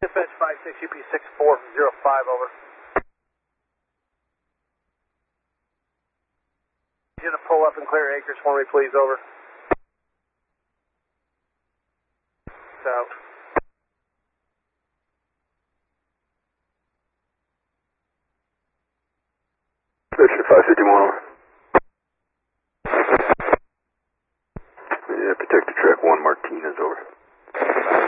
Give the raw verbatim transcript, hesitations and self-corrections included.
Dispatch five six U P six four zero five, over. You to pull up and clear acres for me, please, over. South. Dispatch five fifty-one, over.